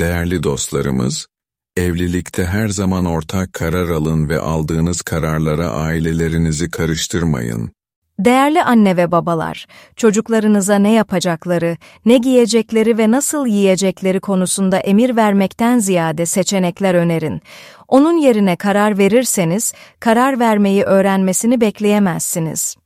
Değerli dostlarımız, evlilikte her zaman ortak karar alın ve aldığınız kararlara ailelerinizi karıştırmayın. Değerli anne ve babalar, çocuklarınıza ne yapacakları, ne giyecekleri ve nasıl yiyecekleri konusunda emir vermekten ziyade seçenekler önerin. Onun yerine karar verirseniz, karar vermeyi öğrenmesini bekleyemezsiniz.